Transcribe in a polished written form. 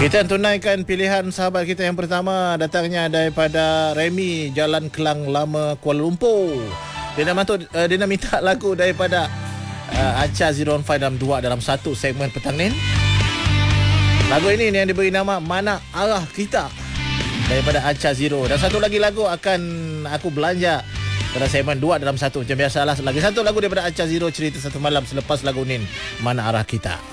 Kita tunaikan pilihan sahabat kita yang pertama, datangnya daripada Remy, Jalan Kelang Lama, Kuala Lumpur. Dia nak minta lagu daripada Acha Zero on 5 dalam satu segmen petang ni. Lagu ini yang diberi nama Mana Arah Kita daripada Acha Zero. Dan satu lagi lagu akan aku belanja pada segmen 2 dalam satu. Macam biasalah, lagi satu lagu daripada Acha Zero, Cerita Satu Malam selepas lagu ni, Mana Arah Kita.